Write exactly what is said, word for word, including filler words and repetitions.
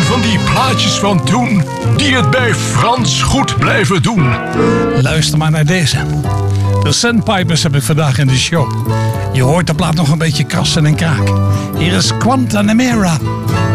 van die plaatjes van toen, die het bij Frans goed blijven doen. Luister maar naar deze. De Sandpipers heb ik vandaag in de show. Je hoort de plaat nog een beetje krassen en kraken. Hier is Quantanamera.